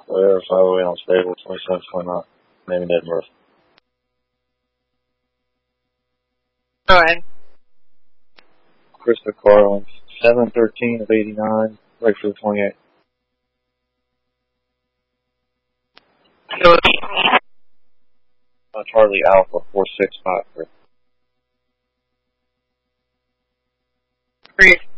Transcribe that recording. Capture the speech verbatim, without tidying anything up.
Air five oh eight on stable, twenty-seven twenty-nine. Name and date of birth. Go ahead. Krista Carlin, seven thirteen of eighty-nine, right for the twenty-eight. So, Uh, Charlie Alpha, four six five three. three